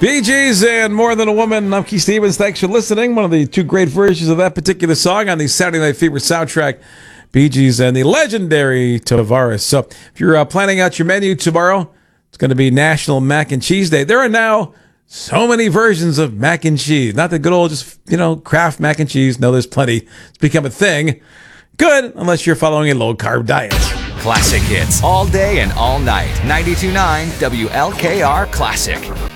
Bee Gees and More Than a Woman. I'm Keith Stevens. Thanks for listening. One of the two great versions of that particular song on the Saturday Night Fever soundtrack, Bee Gees and the legendary Tavares. So if you're planning out your menu tomorrow, it's going to be National Mac and Cheese Day. There are now so many versions of mac and cheese. Not the good old just, Kraft mac and cheese. No, there's plenty. It's become a thing. Good, unless you're following a low-carb diet. Classic hits all day and all night. 92.9 WLKR Classic.